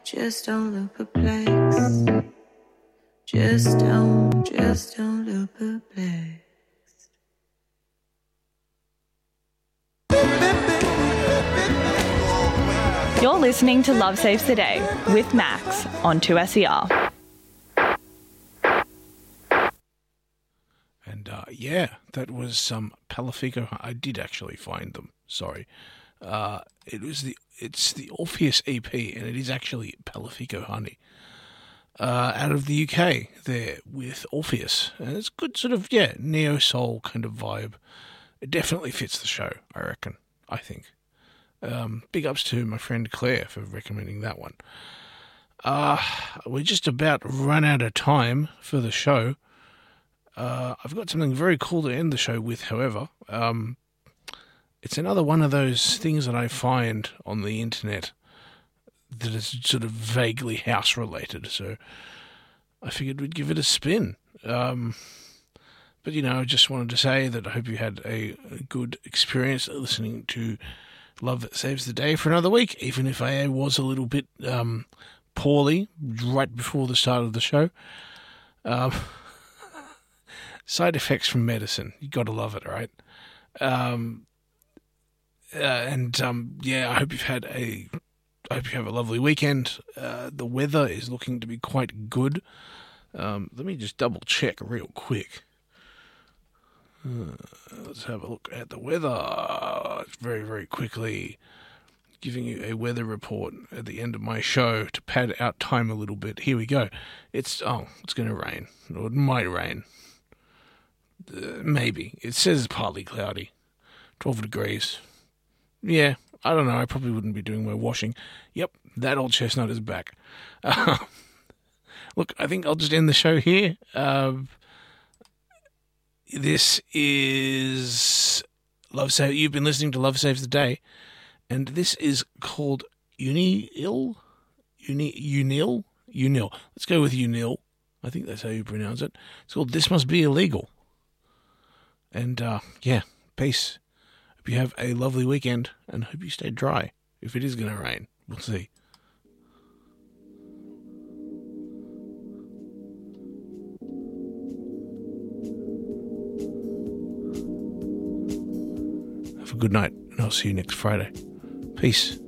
Just don't look perplexed. Just don't look perplexed. You're listening to Love Saves the Day with Max on 2SER. And yeah, that was some Palafico. I did actually find them. Sorry, it's the Orpheus EP, and it is actually Palafico honey out of the UK. There with Orpheus, and it's good sort of neo soul kind of vibe. It definitely fits the show, I reckon. I think. Big ups to my friend Claire for recommending that one. We're just about run out of time for the show. I've got something very cool to end the show with, however. It's another one of those things that I find on the internet that is sort of vaguely house-related, so I figured we'd give it a spin. But, I just wanted to say that I hope you had a good experience listening to Love That Saves the Day for another week, even if I was a little bit poorly right before the start of the show. Side effects from medicine. You got to love it, right? I hope you have a lovely weekend. The weather is looking to be quite good. Let me just double check real quick. Let's have a look at the weather very, very quickly. Giving you a weather report at the end of my show to pad out time a little bit. Here we go. It's going to rain. Or it might rain. Maybe. It says it's partly cloudy. 12 degrees. Yeah, I don't know. I probably wouldn't be doing my washing. Yep, that old chestnut is back. Look, I think I'll just end the show here. This is you've been listening to Love Saves the Day, and this is called Unil. Let's go with Unil. I think that's how you pronounce it. It's called This Must Be Illegal. And, peace. Hope you have a lovely weekend, and hope you stay dry. If it is going to rain, we'll see. Have a good night, and I'll see you next Friday. Peace.